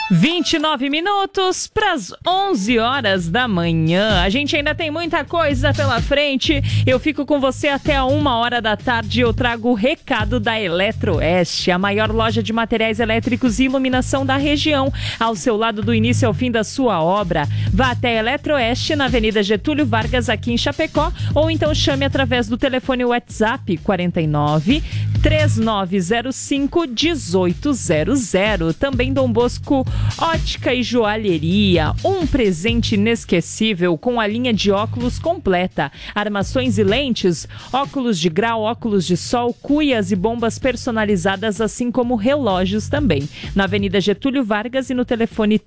29 minutos para as 11 horas da manhã. A gente ainda tem muita coisa pela frente. Eu fico com você até a 1h da tarde. Eu trago o recado da Eletroeste, a maior loja de materiais elétricos e iluminação da região. Ao seu lado do início ao fim da sua obra. Vá até a Eletroeste na Avenida Getúlio Vargas, aqui em Chapecó, ou então chame através do telefone WhatsApp 49 3905 1800. Também Dom Bosco Ótica e Joalheria, um presente inesquecível com a linha de óculos completa, armações e lentes, óculos de grau, óculos de sol, cuias e bombas personalizadas, assim como relógios também. Na Avenida Getúlio Vargas e no telefone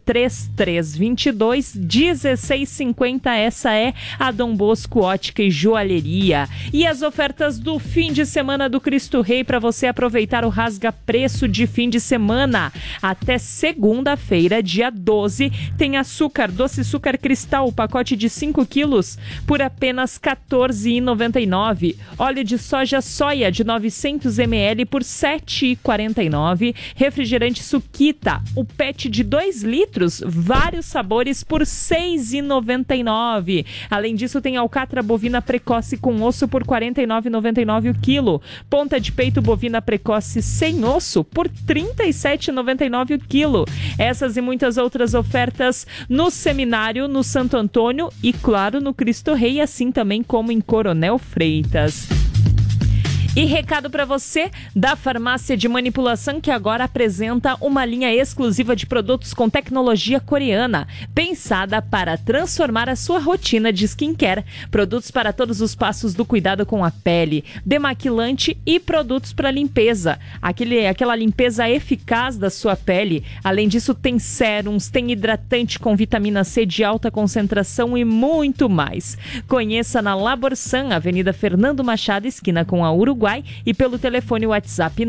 3322-1650, essa é a Dom Bosco Ótica e Joalheria. E as ofertas do fim de semana do Cristo Rei para você aproveitar o rasga-preço de fim de semana. Até segunda-feira, dia 12, tem açúcar, doce açúcar cristal, pacote de 5 quilos, por apenas R$ 14,99. Óleo de soja de 900 ml por R$ 7,49. Refrigerante Suquita, o PET de 2 litros, vários sabores por R$ 6,99. Além disso, tem alcatra bovina precoce com osso por R$ 49,99 o quilo. Ponta de peito bovina precoce sem osso por R$ 37,99 o quilo. Essas e muitas outras ofertas no Seminário, no Santo Antônio e, claro, no Cristo Rei, assim também como em Coronel Freitas. E recado para você da Farmácia de Manipulação, que agora apresenta uma linha exclusiva de produtos com tecnologia coreana, pensada para transformar a sua rotina de skincare. Produtos para todos os passos do cuidado com a pele, demaquilante e produtos para limpeza. Aquela limpeza eficaz da sua pele. Além disso, tem sérums, tem hidratante com vitamina C de alta concentração e muito mais. Conheça na Laborsan, Avenida Fernando Machado, esquina com a Uruguai, e pelo telefone WhatsApp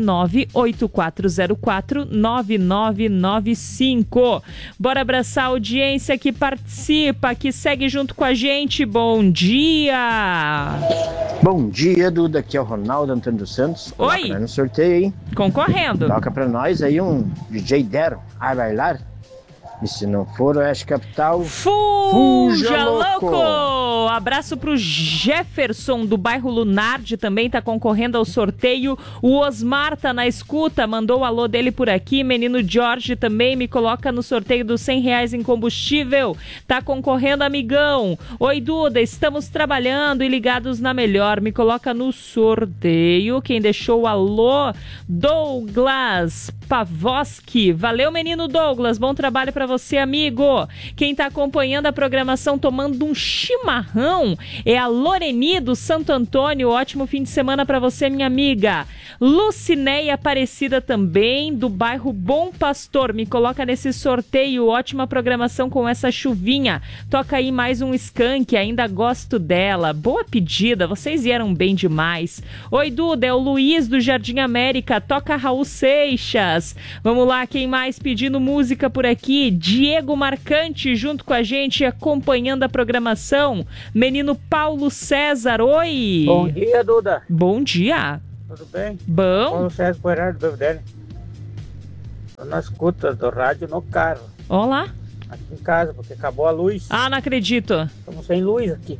984049995. Bora abraçar a audiência que participa, que segue junto com a gente. Bom dia! Bom dia, Duda. Aqui é o Ronaldo Antônio dos Santos. Oi! No sorteio, hein? Concorrendo. Toca pra nós aí um DJ Dero, a bailar. E se não for Oeste Capital, fuja louco! Abraço pro Jefferson do bairro Lunardi, também tá concorrendo ao sorteio. O Osmar tá na escuta, mandou o alô dele por aqui. Menino Jorge também me coloca no sorteio dos R$100 em combustível. Tá concorrendo, amigão. Oi, Duda, estamos trabalhando e ligados na melhor. Me coloca no sorteio. Quem deixou o alô? Douglas Pavoski. Valeu, menino Douglas. Bom trabalho pra você, amigo. Quem tá acompanhando a programação tomando um chimarrão é a Loreni do Santo Antônio. Ótimo fim de semana pra você, minha amiga. Lucinéia Aparecida também, do bairro Bom Pastor. Me coloca nesse sorteio. Ótima programação com essa chuvinha. Toca aí mais um Skank, ainda gosto dela. Boa pedida, vocês vieram bem demais. Oi, Duda, é o Luiz do Jardim América. Toca Raul Seixas. Vamos lá, quem mais pedindo música por aqui? Diego Marcante junto com a gente, acompanhando a programação. Menino Paulo César, oi! Bom dia, Duda. Bom dia. Tudo bem? Bom. Paulo César Poeirado do Belvedere. Tô na escuta do rádio no carro. Olá. Aqui em casa, porque acabou a luz. Ah, não acredito. Estamos sem luz aqui.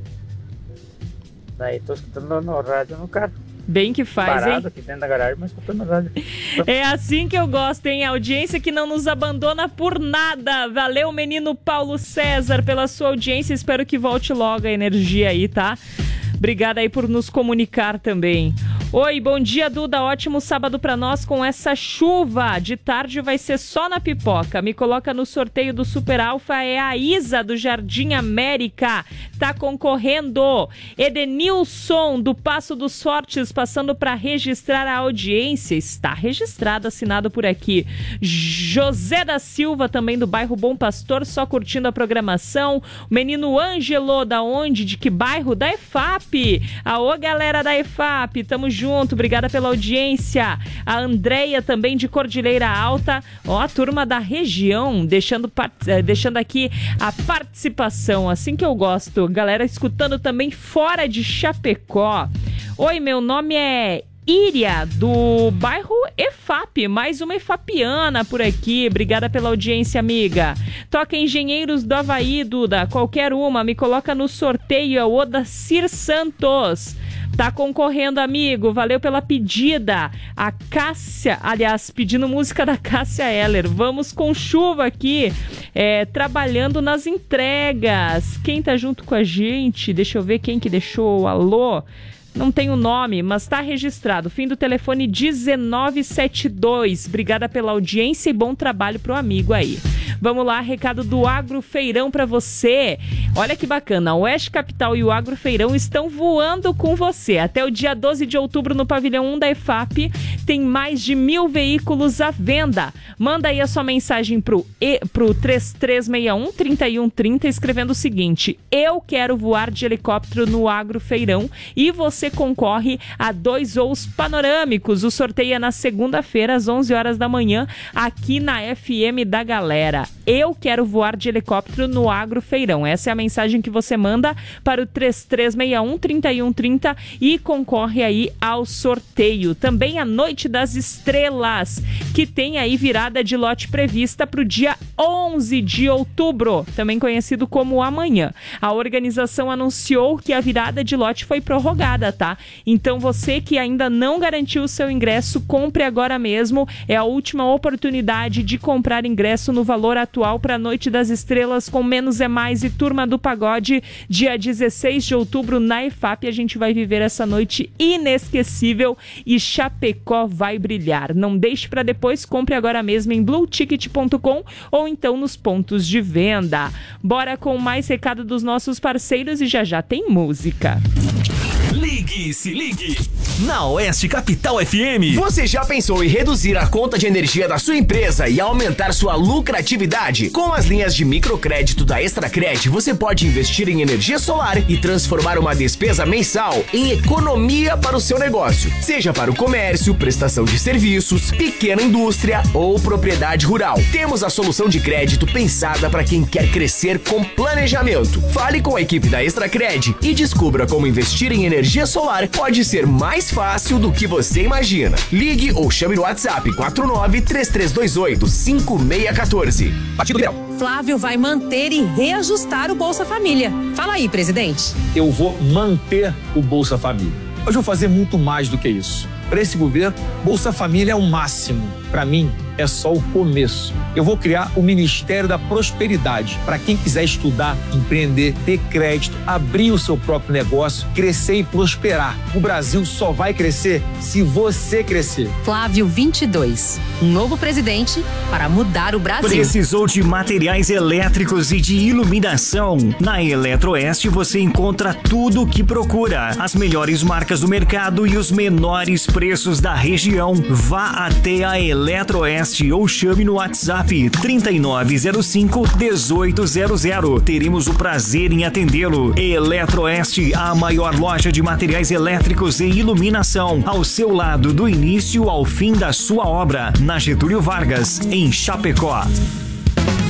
Daí tô escutando no rádio no carro. Bem que faz, parado hein? aqui dentro da garagem, mas escutando no rádio. É assim que eu gosto, hein? Audiência que não nos abandona por nada. Valeu, menino Paulo César, pela sua audiência. Espero que volte logo a energia aí, tá? Obrigada aí por nos comunicar também. Oi, bom dia, Duda. Ótimo sábado pra nós com essa chuva. De tarde vai ser só na pipoca. Me coloca no sorteio do Super Alfa. É a Isa do Jardim América. Tá concorrendo. Edenilson do Passo dos Fortes passando para registrar a audiência. Está registrado, assinado por aqui. José da Silva também do bairro Bom Pastor, só curtindo a programação. O menino Ângelo, da onde? De que bairro? Da EFAP. Aô, galera da EFAP. Tamo junto, obrigada pela audiência. A Andréia também de Cordilheira Alta. Ó, a turma da região deixando aqui a participação, assim que eu gosto. Galera escutando também fora de Chapecó. Oi, meu nome é Íria, do bairro EFAP, mais uma efapiana por aqui. Obrigada pela audiência, amiga. Toca Engenheiros do Havaí, Duda, qualquer uma, me coloca no sorteio, é o Odacir Santos. Tá concorrendo, amigo, valeu pela pedida. A Cássia, aliás, pedindo música da Cássia Eller. Vamos com chuva aqui, trabalhando nas entregas. Quem tá junto com a gente? Deixa eu ver quem que deixou o alô. Não tem o nome, mas está registrado. Fim do telefone 1972. Obrigada pela audiência e bom trabalho pro amigo aí. Vamos lá, recado do Agrofeirão para você. Olha que bacana, a Oeste Capital e o Agrofeirão estão voando com você. Até o dia 12 de outubro no pavilhão 1 da EFAP tem mais de 1.000 veículos à venda. Manda aí a sua mensagem pro 3361-3130 escrevendo o seguinte: eu quero voar de helicóptero no Agrofeirão, e você concorre a 2 voos panorâmicos. O sorteio é na segunda-feira às 11 horas da manhã aqui na FM da galera. Eu quero voar de helicóptero no Agrofeirão. Essa é a mensagem que você manda para o 3361-3130 e concorre aí ao sorteio. Também a Noite das Estrelas, que tem aí virada de lote prevista para o dia 11 de outubro, também conhecido como amanhã. A organização anunciou que a virada de lote foi prorrogada, tá? Então você que ainda não garantiu o seu ingresso, compre agora mesmo. É a última oportunidade de comprar ingresso no valor atual para a Noite das Estrelas com Menos é Mais e Turma do Pagode, dia 16 de outubro na EFAP. A gente vai viver essa noite inesquecível e Chapecó vai brilhar. Não deixe para depois, compre agora mesmo em blueticket.com ou então nos pontos de venda. Bora com mais recado dos nossos parceiros e já já tem música. Ligue, se ligue! Na Oeste Capital FM. Você já pensou em reduzir a conta de energia da sua empresa e aumentar sua lucratividade? Com as linhas de microcrédito da Extracred, você pode investir em energia solar e transformar uma despesa mensal em economia para o seu negócio. Seja para o comércio, prestação de serviços, pequena indústria ou propriedade rural. Temos a solução de crédito pensada para quem quer crescer com planejamento. Fale com a equipe da Extracred e descubra como investir em energia solar pode ser mais fácil do que você imagina. Ligue ou chame no WhatsApp 49-3328-5614. Partido Liberal. Flávio vai manter e reajustar o Bolsa Família. Fala aí, presidente. Eu vou manter o Bolsa Família. Mas vou fazer muito mais do que isso. Para esse governo, Bolsa Família é o máximo. Para mim, é só o começo. Eu vou criar o Ministério da Prosperidade para quem quiser estudar, empreender, ter crédito, abrir o seu próprio negócio, crescer e prosperar. O Brasil só vai crescer se você crescer. Flávio 22, um novo presidente para mudar o Brasil. Precisou de materiais elétricos e de iluminação? Na Eletroeste você encontra tudo o que procura. As melhores marcas do mercado e os menores preços da região. Vá até a Eletroeste ou chame no WhatsApp 3905-1800. Teremos o prazer em atendê-lo. Eletroeste, a maior loja de materiais elétricos e iluminação, ao seu lado do início ao fim da sua obra, na Getúlio Vargas, em Chapecó.